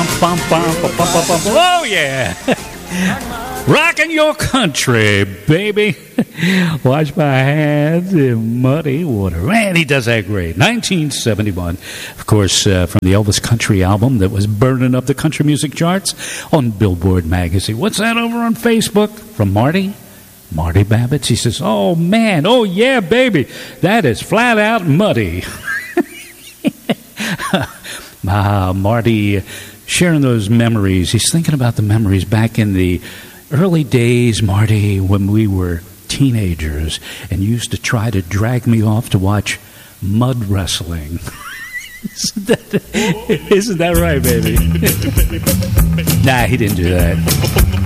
Oh, yeah. Rocking your country, baby. Wash my hands in muddy water. Man, he does that great. 1971. Of course, from the Elvis Country album that was burning up the country music charts on Billboard magazine. What's that over on Facebook? From Marty Babbitts. He says, oh, man. Oh, yeah, baby. That is flat out muddy. Marty sharing those memories. He's thinking about the memories back in the early days, Marty, when we were teenagers and used to try to drag me off to watch mud wrestling. Isn't that right, baby? Nah, he didn't do that.